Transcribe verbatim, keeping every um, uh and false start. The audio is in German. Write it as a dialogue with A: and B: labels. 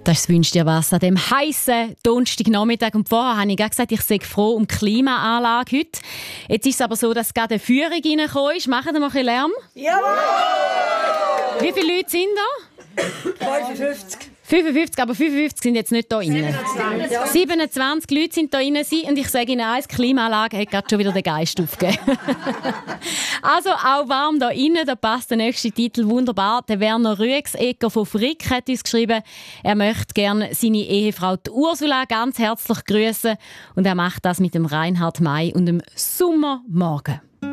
A: Das ist «Wünsch dir was» an dem heissen Donnerstagnachmittag. Und vorher habe ich gesagt, ich sei froh um die Klimaanlage heute. Jetzt ist es aber so, dass gerade eine Führung reingekommen ist. Machen wir mal ein bisschen Lärm?
B: Jawohl!
A: Wie viele Leute sind da?
B: fünfundfünfzig.
A: fünfundfünfzig, aber fünfundfünfzig sind jetzt nicht da drin.
B: siebenundzwanzig.
A: siebenundzwanzig Leute sind da drin und ich sage Ihnen eins, die Klimaanlage hat gerade schon wieder den Geist aufgegeben. Also auch warm da innen, da passt der nächste Titel wunderbar. Der Werner Rüegsegger von Frick hat uns geschrieben, er möchte gerne seine Ehefrau die Ursula ganz herzlich grüßen und er macht das mit dem Reinhard May und dem Sommermorgen.